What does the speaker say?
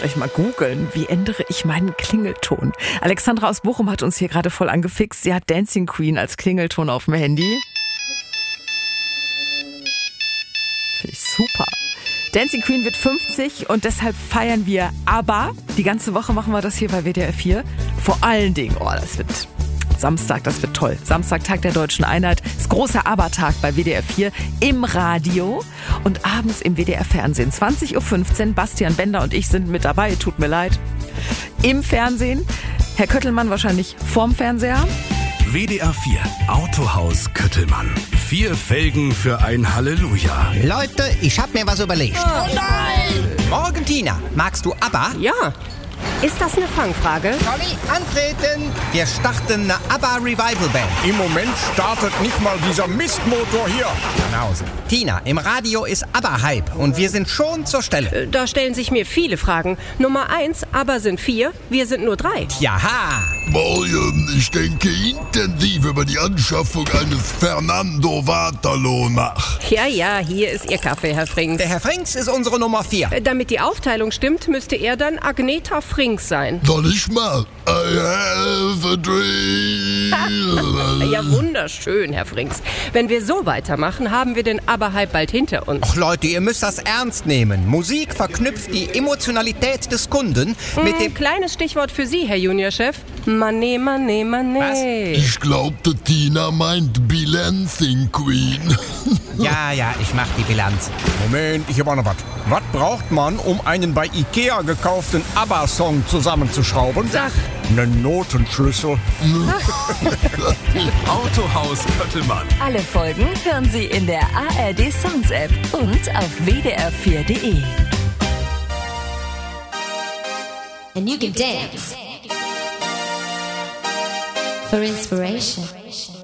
müsst euch mal googeln, wie ändere ich meinen Klingelton. Alexandra aus Bochum hat uns hier gerade voll angefixt. Sie hat Dancing Queen als Klingelton auf dem Handy. Finde ich super. Dancing Queen wird 50 und deshalb feiern wir ABBA. Die ganze Woche machen wir das hier bei WDR 4. Vor allen Dingen, das wird Samstag, das wird toll. Samstag, Tag der Deutschen Einheit. Das große ABBA-Tag bei WDR 4 im Radio und abends im WDR-Fernsehen. 20.15 Uhr. Bastian Bender und ich sind mit dabei. Tut mir leid. Im Fernsehen. Herr Köttelmann wahrscheinlich vorm Fernseher. WDR 4 Autohaus Köttelmann. 4 Felgen für ein Halleluja. Leute, ich hab mir was überlegt. Oh nein! Morgen, Tina. Magst du ABBA? Ja. Ist das eine Fangfrage? Tommy, antreten! Wir starten eine ABBA-Revival-Band. Im Moment startet nicht mal dieser Mistmotor hier. Genauso. Tina, im Radio ist ABBA-Hype und wir sind schon zur Stelle. Da stellen sich mir viele Fragen. Nummer 1, ABBA sind 4, wir sind nur 3. Jaha! Morgen, ich denke intensiv über die Anschaffung eines Fernando Waterloo nach. Ja, hier ist Ihr Kaffee, Herr Frings. Der Herr Frings ist unsere Nummer 4. Damit die Aufteilung stimmt, müsste er dann Agneta Frings sein. Soll ich mal? I have a dream. Ja, wunderschön, Herr Frings. Wenn wir so weitermachen, haben wir den ABBA-Hype bald hinter uns. Och Leute, ihr müsst das ernst nehmen. Musik verknüpft die Emotionalität des Kunden mit dem... Kleines Stichwort für Sie, Herr Juniorchef. Money, money, money. Was? Ich glaubte, Tina meint Bilancing Queen. Ja, ich mach die Bilanz. Moment, ich hab auch noch was. Was braucht man, um einen bei Ikea gekauften ABBA-Song zusammenzuschrauben? Sag. Einen Notenschlüssel. Autohaus Köttelmann. Alle Folgen hören Sie in der ARD Songs App und auf wdr4.de. And you can dance for inspiration.